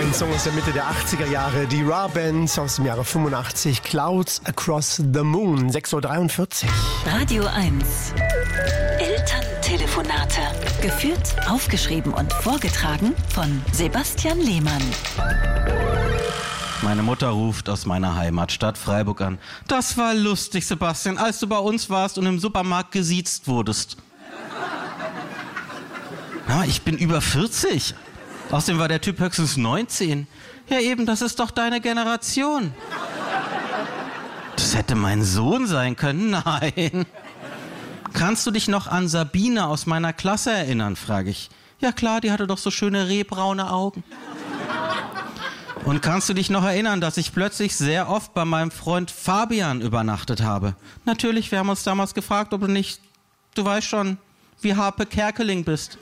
Ein Song aus der Mitte der 80er Jahre, die Ra-Band aus dem Jahre 85, Clouds Across the Moon, 6.43 Uhr. Radio 1. Elterntelefonate. Geführt, aufgeschrieben und vorgetragen von Sebastian Lehmann. Meine Mutter ruft aus meiner Heimatstadt Freiburg an. Das war lustig, Sebastian, als du bei uns warst und im Supermarkt gesiezt wurdest. Na, ich bin über 40. Außerdem war der Typ höchstens 19. Ja eben, das ist doch deine Generation. Das hätte mein Sohn sein können? Nein. Kannst du dich noch an Sabine aus meiner Klasse erinnern, frage ich. Ja klar, die hatte doch so schöne rehbraune Augen. Und kannst du dich noch erinnern, dass ich plötzlich sehr oft bei meinem Freund Fabian übernachtet habe? Natürlich, wir haben uns damals gefragt, ob du nicht, du weißt schon, wie Harpe Kerkeling bist.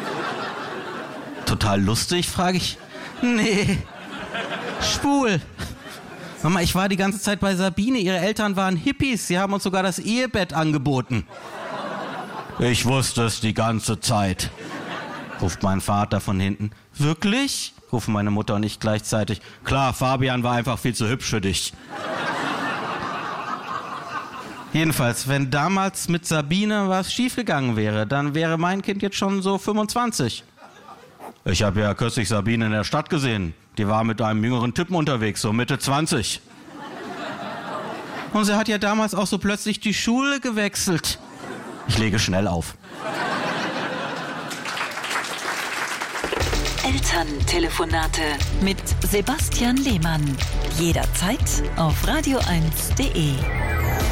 Total lustig, frage ich. Nee, schwul. Mama, ich war die ganze Zeit bei Sabine, ihre Eltern waren Hippies, sie haben uns sogar das Ehebett angeboten. Ich wusste es die ganze Zeit, ruft mein Vater von hinten. Wirklich? Rufen meine Mutter und ich gleichzeitig. Klar, Fabian war einfach viel zu hübsch für dich. Jedenfalls, wenn damals mit Sabine was schiefgegangen wäre, dann wäre mein Kind jetzt schon so 25. Ich habe ja kürzlich Sabine in der Stadt gesehen. Die war mit einem jüngeren Typen unterwegs, so Mitte 20. Und sie hat ja damals auch so plötzlich die Schule gewechselt. Ich lege schnell auf. Elterntelefonate mit Sebastian Lehmann. Jederzeit auf radio1.de.